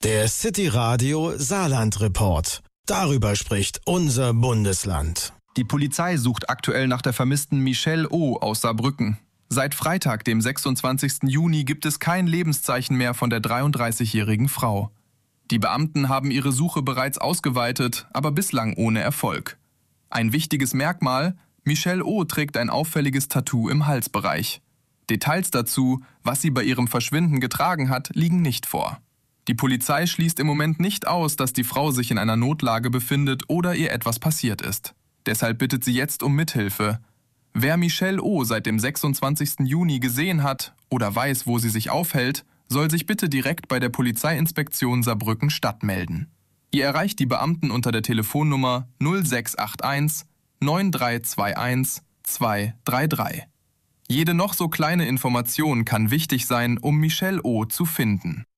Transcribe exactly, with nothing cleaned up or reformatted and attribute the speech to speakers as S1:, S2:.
S1: Der City Radio Saarland Report. Darüber spricht unser Bundesland.
S2: Die Polizei sucht aktuell nach der vermissten Michelle O. aus Saarbrücken. Seit Freitag, dem sechsundzwanzigsten Juni, gibt es kein Lebenszeichen mehr von der dreiunddreißigjährigen Frau. Die Beamten haben ihre Suche bereits ausgeweitet, aber bislang ohne Erfolg. Ein wichtiges Merkmal: Michelle O. trägt ein auffälliges Tattoo im Halsbereich. Details dazu, was sie bei ihrem Verschwinden getragen hat, liegen nicht vor. Die Polizei schließt im Moment nicht aus, dass die Frau sich in einer Notlage befindet oder ihr etwas passiert ist. Deshalb bittet sie jetzt um Mithilfe. Wer Michelle O. seit dem sechsundzwanzigsten Juni gesehen hat oder weiß, wo sie sich aufhält, soll sich bitte direkt bei der Polizeiinspektion Saarbrücken-Stadt melden. Ihr erreicht die Beamten unter der Telefonnummer null sechs acht eins neun drei zwei eins zwei drei drei. Jede noch so kleine Information kann wichtig sein, um Michelle O. zu finden.